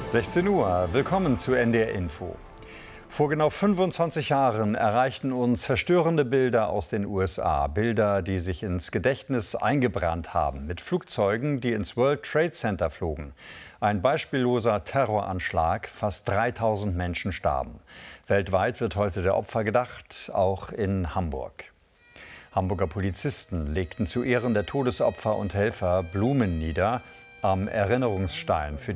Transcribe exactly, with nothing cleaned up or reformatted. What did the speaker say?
sechzehn Uhr, willkommen zu N D R Info. Vor genau fünfundzwanzig Jahren erreichten uns verstörende Bilder aus den U S A. Bilder, die sich ins Gedächtnis eingebrannt haben, mit Flugzeugen, die ins World Trade Center flogen. Ein beispielloser Terroranschlag, fast dreitausend Menschen starben. Weltweit wird heute der Opfer gedacht, auch in Hamburg. Hamburger Polizisten legten zu Ehren der Todesopfer und Helfer Blumen nieder am Erinnerungsstein für die